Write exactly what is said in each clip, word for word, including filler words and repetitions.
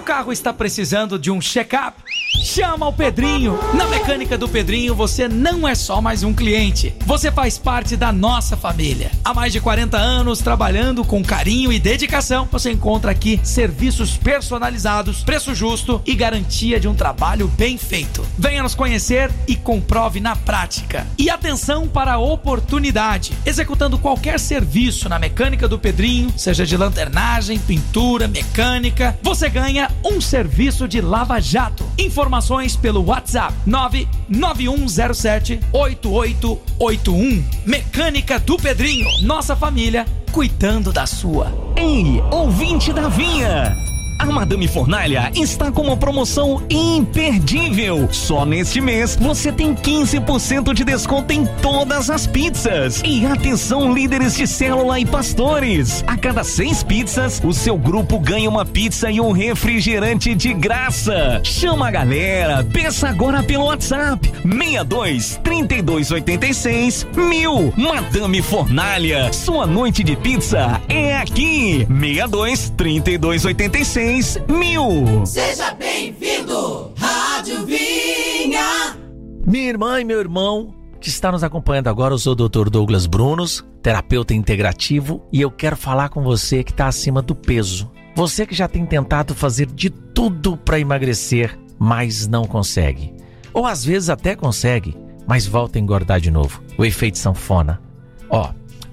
carro está precisando de um check-up? Chama o Pedrinho. Na Mecânica do Pedrinho você não é só mais um cliente. Você faz parte da nossa família. Há mais de quarenta anos trabalhando com carinho e dedicação, você encontra aqui serviços personalizados, preço justo e garantia de um trabalho bem feito. Venha nos conhecer e comprove na prática. E atenção para a oportunidade. Executando qualquer serviço na Mecânica do Pedrinho, seja de lanternagem, pintura, mecânica, você ganha um serviço de lava-jato. Informações pelo WhatsApp nove nove um zero sete oito oito oito um. Mecânica do Pedrinho. Nossa família cuidando da sua. Ei, ouvinte da Vinha! A Madame Fornalha está com uma promoção imperdível. Só neste mês você tem quinze por cento de desconto em todas as pizzas. E atenção, líderes de célula e pastores. A cada seis pizzas, o seu grupo ganha uma pizza e um refrigerante de graça. Chama a galera, peça agora pelo WhatsApp seis dois, três dois oito seis, mil. Madame Fornalha, sua noite de pizza é aqui. seis dois, três dois oito seis, mil. Seja bem-vindo, Rádio Vinha. Minha irmã e meu irmão que está nos acompanhando agora, eu sou o doutor Douglas Brunos, terapeuta integrativo, e eu quero falar com você que está acima do peso. Você que já tem tentado fazer de tudo para emagrecer, mas não consegue. Ou às vezes até consegue, mas volta a engordar de novo. O efeito sanfona. Ó,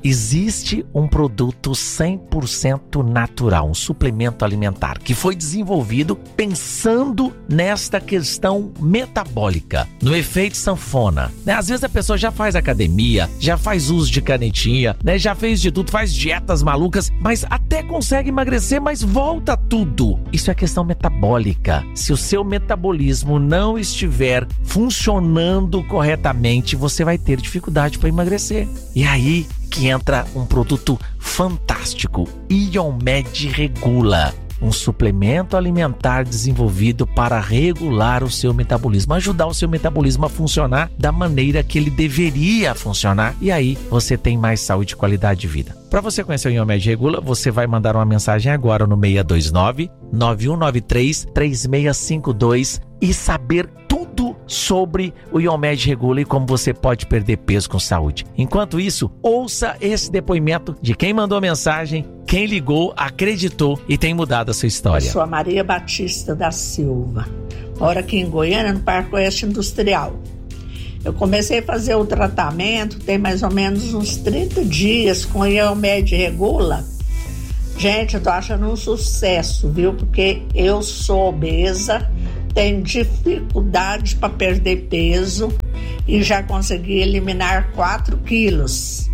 existe um produto cem por cento natural, um suplemento alimentar, que foi desenvolvido pensando nesta questão metabólica, no efeito sanfona. Né? Às vezes a pessoa já faz academia, já faz uso de canetinha, né? Já fez de tudo, faz dietas malucas, mas até consegue emagrecer, mas volta tudo. Isso é questão metabólica. Se o seu metabolismo não estiver funcionando corretamente, você vai ter dificuldade para emagrecer. E aí que entra um produto fantástico, IonMed Regula, um suplemento alimentar desenvolvido para regular o seu metabolismo, ajudar o seu metabolismo a funcionar da maneira que ele deveria funcionar, e aí você tem mais saúde e qualidade de vida. Para você conhecer o IonMed Regula, você vai mandar uma mensagem agora no seis dois nove, nove um nove três, três seis cinco dois e saber tudo sobre o IonMed Regula e como você pode perder peso com saúde. Enquanto isso, ouça esse depoimento de quem mandou a mensagem, quem ligou, acreditou e tem mudado a sua história. Eu sou a Maria Batista da Silva, moro aqui em Goiânia, no Parque Oeste Industrial. Eu comecei a fazer o tratamento tem mais ou menos uns trinta dias com o IonMed Regula. Gente, eu tô achando um sucesso, viu? Porque eu sou obesa, tenho dificuldade para perder peso e já consegui eliminar quatro quilos.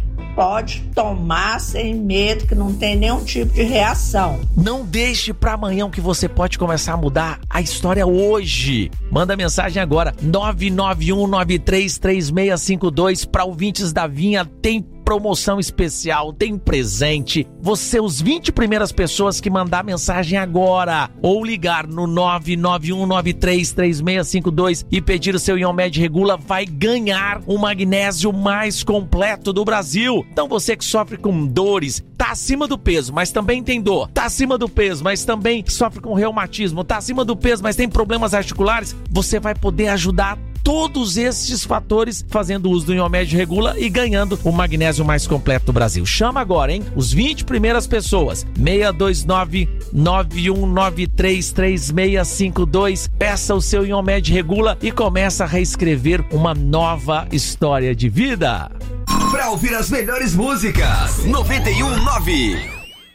Pode tomar sem medo, que não tem nenhum tipo de reação. Não deixe para amanhã, que você pode começar a mudar a história hoje. Manda mensagem agora, nove nove um nove três, três seis cinco dois. Para ouvintes da Vinha, tem promoção especial, tem presente. Você, os vinte primeiras pessoas que mandar mensagem agora ou ligar no nove nove um nove três, três seis cinco dois e pedir o seu IonMed Regula, vai ganhar o magnésio mais completo do Brasil. Então você que sofre com dores, tá acima do peso, mas também tem dor, tá acima do peso, mas também sofre com reumatismo, tá acima do peso, mas tem problemas articulares, você vai poder ajudar todos esses fatores fazendo uso do IonMed Regula e ganhando o magnésio mais completo do Brasil. Chama agora, hein? Os vinte primeiras pessoas. seis dois nove, nove um nove três, três seis cinco dois. Peça o seu IonMed Regula e começa a reescrever uma nova história de vida. Pra ouvir as melhores músicas, noventa e um nove.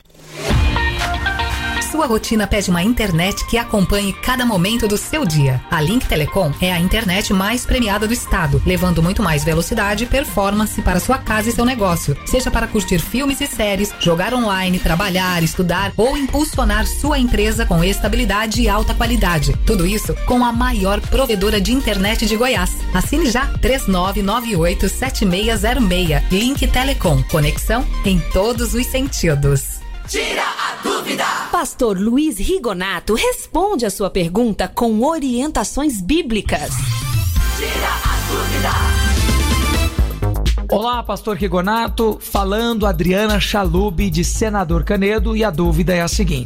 Sua rotina pede uma internet que acompanhe cada momento do seu dia. A Link Telecom é a internet mais premiada do estado, levando muito mais velocidade e performance para sua casa e seu negócio. Seja para curtir filmes e séries, jogar online, trabalhar, estudar ou impulsionar sua empresa com estabilidade e alta qualidade. Tudo isso com a maior provedora de internet de Goiás. Assine já três nove nove oito, sete seis zero seis. Link Telecom. Conexão em todos os sentidos. Tira a dúvida! Pastor Luiz Rigonato responde a sua pergunta com orientações bíblicas. Tira a dúvida! Olá, Pastor Rigonato, falando Adriana Chalub de Senador Canedo, e a dúvida é a seguinte: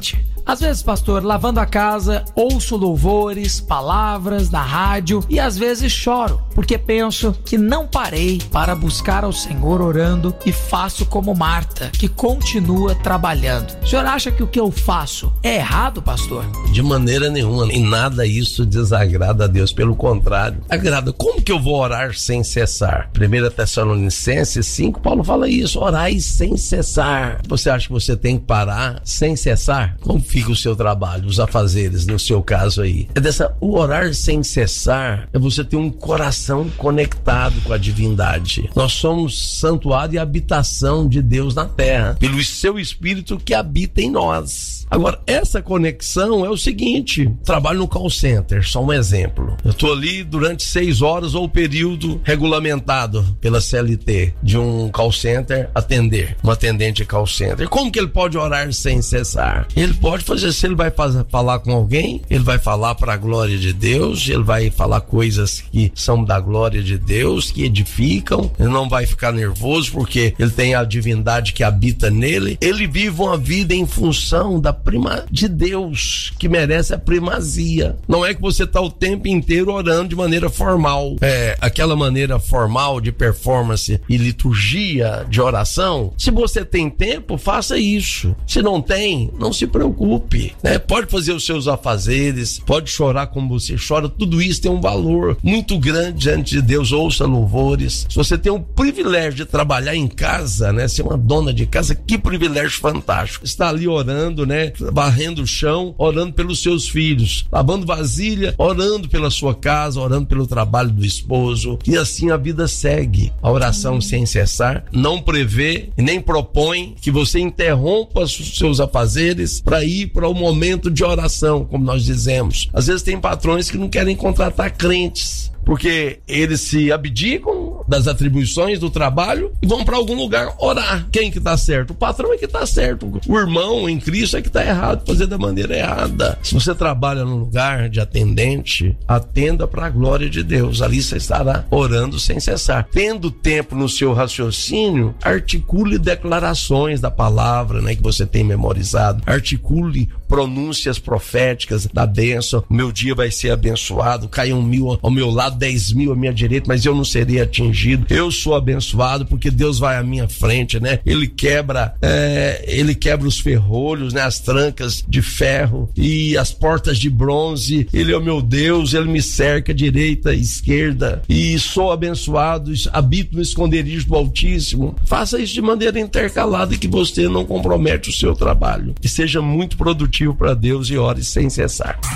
Às vezes, pastor, lavando a casa, ouço louvores, palavras da rádio e às vezes choro, porque penso que não parei para buscar ao Senhor orando e faço como Marta, que continua trabalhando. O senhor acha que o que eu faço é errado, pastor? De maneira nenhuma, em nada isso desagrada a Deus, pelo contrário, agrada. Como que eu vou orar sem cessar? primeira Tessalonicenses cinco, Paulo fala isso, orai sem cessar. Você acha que você tem que parar sem cessar? Como fica o seu trabalho, os afazeres, no seu caso aí? É dessa, o orar sem cessar é você ter um coração conectado com a divindade. Nós somos santuário e habitação de Deus na terra, pelo seu Espírito que habita em nós. Agora, essa conexão é o seguinte: trabalho no call center, só um exemplo. Eu estou ali durante seis horas ou período regulamentado pela C L T de um call center atender, um atendente de call center. Como que ele pode orar sem cessar? Ele pode fazer, se ele vai fazer, falar com alguém, ele vai falar para a glória de Deus, ele vai falar coisas que são da glória de Deus, que edificam, ele não vai ficar nervoso porque ele tem a divindade que habita nele. Ele vive uma vida em função da prima de Deus, que merece a primazia. Não é que você está o tempo inteiro orando de maneira formal, é, aquela maneira formal de performance e liturgia de oração. Se você tem tempo, faça isso. Se não tem, não se preocupe, né? Pode fazer os seus afazeres, pode chorar como você chora, tudo isso tem um valor muito grande diante de Deus. Ouça louvores. Se você tem o privilégio de trabalhar em casa, né, ser uma dona de casa, que privilégio fantástico. Está ali orando, né, varrendo o chão, orando pelos seus filhos, lavando vasilha, orando pela sua casa, orando pelo trabalho do esposo, e assim a vida segue. A oração sem cessar não prevê e nem propõe que você interrompa os seus afazeres para ir para o momento de oração, como nós dizemos. Às vezes tem patrões que não querem contratar crentes, porque eles se abdicam das atribuições do trabalho e vão para algum lugar orar. Quem que tá certo? O patrão é que tá certo. O irmão em Cristo é que tá errado, fazer da maneira errada. Se você trabalha num lugar de atendente, atenda para a glória de Deus. Ali você estará orando sem cessar. Tendo tempo no seu raciocínio, articule declarações da palavra, né, que você tem memorizado. Articule pronúncias proféticas da bênção. Meu dia vai ser abençoado. Caiam mil ao meu lado, dez mil à minha direita, mas eu não serei atingido. Eu sou abençoado porque Deus vai à minha frente, né? Ele quebra, é, ele quebra os ferrolhos, né? As trancas de ferro e as portas de bronze. Ele é o meu Deus, ele me cerca direita e esquerda, e sou abençoado, habito no esconderijo do Altíssimo. Faça isso de maneira intercalada e que você não compromete o seu trabalho. Que seja muito produtivo para Deus e ore sem cessar.